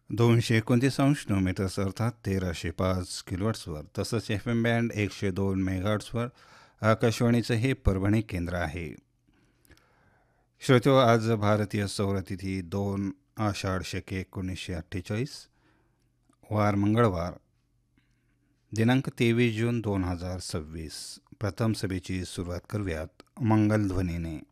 229 अर्थात 1305 किलोहर्ट्झवर तसंच F M band 102 मेगाहर्ट्झवर आकाशवाणीचं हे परभणी केंद्र आहे. श्रोतो, आज भारतीय सौरतिथी 2 आषाढ शके 1948, वार मंगळवार, दिनांक 23 जून 2026. प्रथम सभेची सुरुवात करूयात मंगलध्वनीने.